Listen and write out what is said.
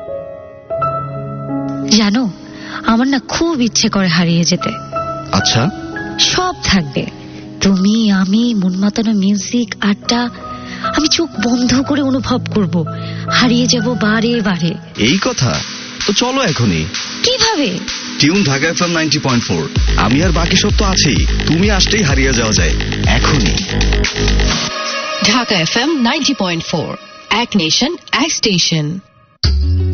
জানো, আমার না খুব ইচ্ছে করে হারিয়ে যেতে। আচ্ছা, সব থাকবে, তুমি, আমি, মন মাতানো মিউজিক, আড্ডা। আমি চোখ বন্ধ করে অনুভব করব, হারিয়ে যাব বারে বারে। এই কথা? তো চলো এখনই। কিভাবে? Tune Dhaka FM 90.4। আমি আর বাকি সব তো আছেই, তুমি আসলেই হারিয়ে যাওয়া যায় এখনই। ঢাকা FM 90.4, এক নেশন, এক স্টেশন।